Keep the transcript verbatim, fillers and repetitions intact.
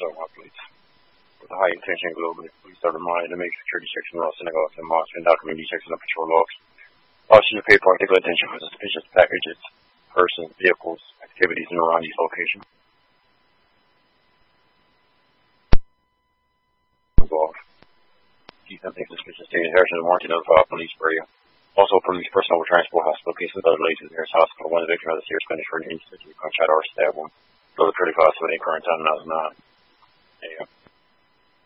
Omaha police. With a high intention globally, police are reminded to make security checks in all synagogues and mosques and document checks on patrol logs. Also, to pay particular attention for suspicious packages, persons, vehicles, activities in around these locations. Involved. These something suspicious stated Harrison warranted of uh, police area. Also, police personnel were transported to hospital cases other related to the nearest hospital. One victim had a serious condition for an incident, gunshot or stab wound. Another critical hospital in current time, nine. There you go.